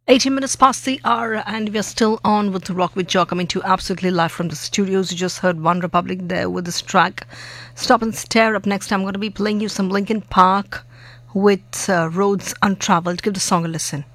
18 minutes past the hour, and we are still on with the Rock with Joe, coming to you absolutely live from the studios. You just heard One Republic there with this track, Stop and Stare. Up next, I'm going to be playing you some Linkin Park with Roads Untraveled. Give the song a listen.